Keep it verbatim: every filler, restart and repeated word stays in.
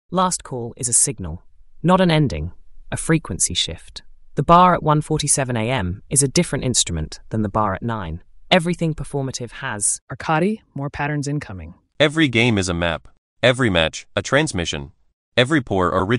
Last call is a signal, not an ending, a frequency shift. The bar at one forty-seven a m is a different instrument than the bar at nine. Everything performative has Arcadi, more patterns incoming. Every game is a map. Every match, a transmission. Every pour or ritual